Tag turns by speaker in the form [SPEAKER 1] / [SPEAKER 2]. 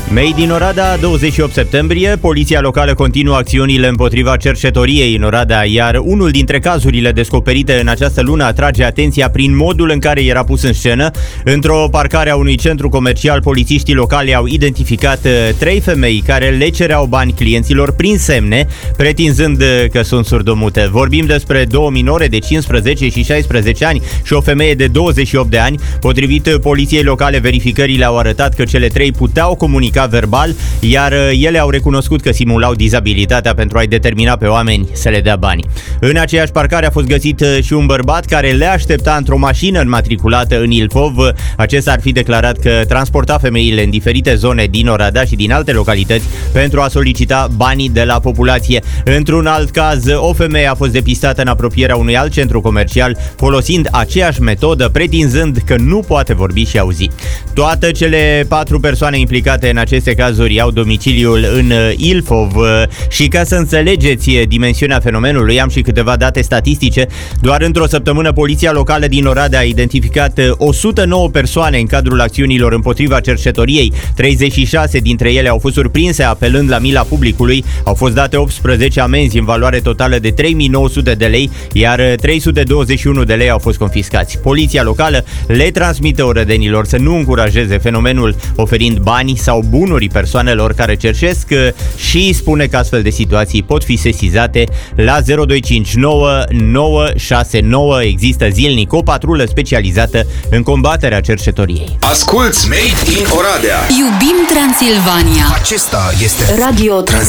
[SPEAKER 1] Made in Oradea, 28 septembrie, poliția locală continuă acțiunile împotriva cerșetoriei în Oradea, iar unul dintre cazurile descoperite în această lună atrage atenția prin modul în care era pus în scenă. Într-o parcare a unui centru comercial, polițiștii locali au identificat 3 femei care le cereau bani clienților prin semne, pretinzând că sunt surdomute. Vorbim despre 2 minore de 15 și 16 ani și o femeie de 28 de ani. Potrivit poliției locale, verificările au arătat că cele 3 puteau comunica verbal, iar ele au recunoscut că simulau dizabilitatea pentru a-i determina pe oameni să le dea bani. În aceeași parcare a fost găsit și un bărbat care le aștepta într-o mașină înmatriculată în Ilfov. Acesta ar fi declarat că transporta femeile în diferite zone din Oradea și din alte localități pentru a solicita banii de la populație. Într-un alt caz, o femeie a fost depistată în apropierea unui alt centru comercial folosind aceeași metodă, pretinzând că nu poate vorbi și auzi. Toate cele 4 persoane implicate în aceste cazuri au domiciliul în Ilfov și ca să înțelegeți dimensiunea fenomenului, am și câteva date statistice. Doar într-o săptămână, poliția locală din Oradea a identificat 109 persoane în cadrul acțiunilor împotriva cerșetoriei. 36 dintre ele au fost surprinse apelând la mila publicului. Au fost date 18 amenzi în valoare totală de 3.900 de lei, iar 321 de lei au fost confiscați. Poliția locală le transmite orădenilor să nu încurajeze fenomenul oferind bani sau bunuri persoanelor care cerșesc și spune că astfel de situații pot fi sesizate la 0259 969. Există zilnic o patrulă specializată în combaterea cerșetoriei.
[SPEAKER 2] Asculți Made in Oradea.
[SPEAKER 3] Iubim Transilvania.
[SPEAKER 2] Acesta este
[SPEAKER 3] Radio